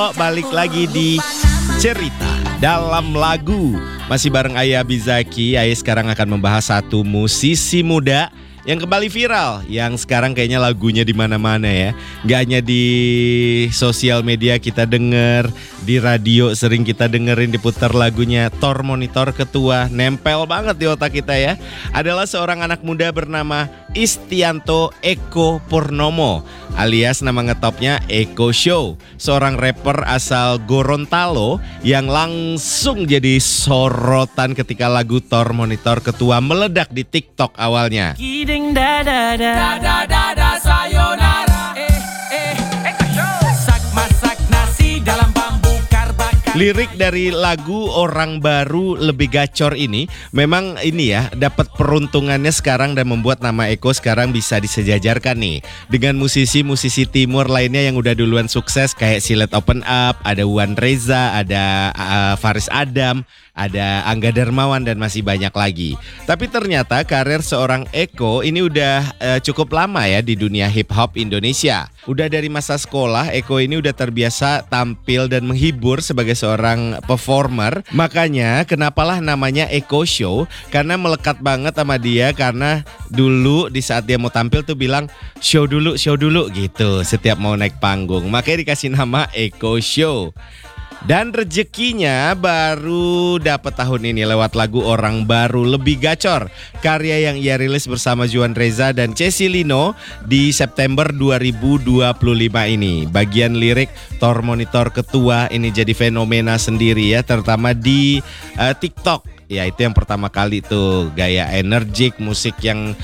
Balik lagi di cerita dalam lagu. Masih bareng Ayah Bizaki. Ayah sekarang akan membahas satu musisi muda yang kembali viral, yang sekarang kayaknya lagunya di mana-mana ya. Gak hanya di sosial media kita denger, di radio sering kita dengerin diputar lagunya. Tor Monitor Ketua nempel banget di otak kita ya. Adalah seorang anak muda bernama Istianto Eko Purnomo, alias nama ngetopnya Eko Show. Seorang rapper asal Gorontalo yang langsung jadi sorotan ketika lagu Tor Monitor Ketua meledak di TikTok awalnya. Kidding da da da da da da sayonara. Eko Show. Sak masak nasi dalam bambu karbakar. Lirik dari lagu Orang Baru Lebih Gacor ini memang ini ya dapat peruntungannya sekarang dan membuat nama Eko sekarang bisa disejajarkan nih dengan musisi-musisi timur lainnya yang udah duluan sukses kayak Silet Open Up, ada Wan Reza, ada Faris Adam, ada Angga Darmawan dan masih banyak lagi. Tapi ternyata karir seorang Eko ini udah cukup lama ya di dunia hip hop Indonesia. Udah dari masa sekolah Eko ini udah terbiasa tampil dan menghibur sebagai seorang performer. Makanya kenapalah namanya Eko Show, karena melekat banget sama dia. Karena dulu di saat dia mau tampil tuh bilang show dulu gitu setiap mau naik panggung. Makanya dikasih nama Eko Show. Dan rezekinya baru dapat tahun ini lewat lagu Orang Baru Lebih Gacor, karya yang ia rilis bersama Juan Reza dan Cesi Lino di September 2025 ini. Bagian lirik Tor Monitor Ketua ini jadi fenomena sendiri ya, terutama di TikTok. Ya itu yang pertama kali tuh gaya energik, musik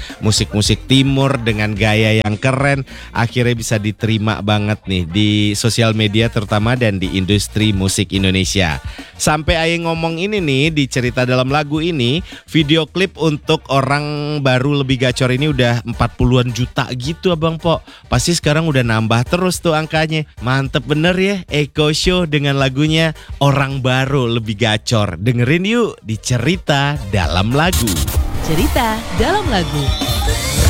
timur dengan gaya yang keren akhirnya bisa diterima banget nih di sosial media terutama dan di industri musik Indonesia. Sampai Aye ngomong ini nih di cerita dalam lagu ini, video klip untuk Orang Baru Lebih Gacor ini udah 40-an juta gitu Abang Po. Pasti sekarang udah nambah terus tuh angkanya. Mantep bener ya Eko Show dengan lagunya Orang Baru Lebih Gacor. Dengerin yuk di cerita dalam lagu. Cerita dalam lagu.